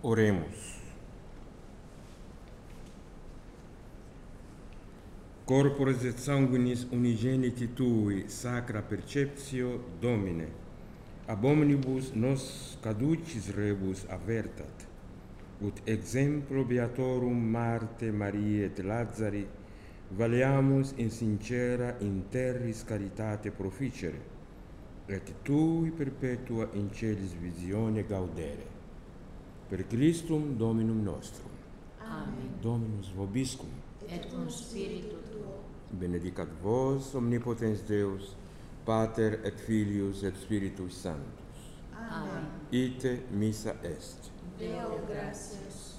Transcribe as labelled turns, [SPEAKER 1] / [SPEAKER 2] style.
[SPEAKER 1] Oremos. Corporis et sanguinis unigeniti tui, sacra perceptio, Domine, ab omnibus nos caducis rebus avertat, ut exemplo beatorum Marte, Mariae et Lazari, valeamus in sincera in terris caritate proficere, et tui perpetua in celis visione gaudere. Per Christum Dominum nostrum.
[SPEAKER 2] Amen.
[SPEAKER 1] Dominus vobiscum.
[SPEAKER 2] Et cum spiritu tuo.
[SPEAKER 1] Benedicat vos omnipotens Deus, Pater et Filius et Spiritus Sanctus.
[SPEAKER 2] Amen.
[SPEAKER 1] Ite missa est.
[SPEAKER 2] Deo gratias.